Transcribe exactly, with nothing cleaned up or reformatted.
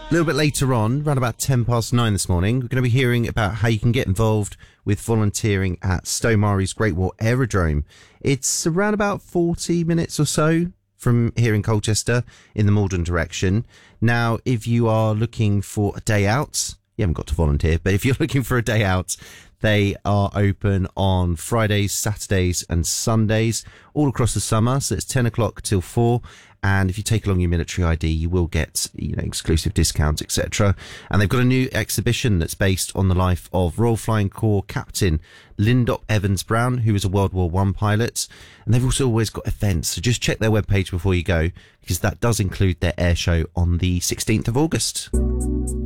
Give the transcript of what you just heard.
A little bit later on, around about ten past nine this morning, we're going to be hearing about how you can get involved with volunteering at Stomary's Great War Aerodrome. It's around about forty minutes or so from here in Colchester in the Malden direction. Now, if you are looking for a day out, you haven't got to volunteer, but if you're looking for a day out, they are open on Fridays, Saturdays and Sundays all across the summer. So it's ten o'clock till four. And if you take along your military I D, you will get, you know, exclusive discounts, et cetera. And they've got a new exhibition that's based on the life of Royal Flying Corps Captain Lindop Evans Brown, who was a World War One pilot. And they've also always got events. So just check their webpage before you go, because that does include their air show on the sixteenth of August.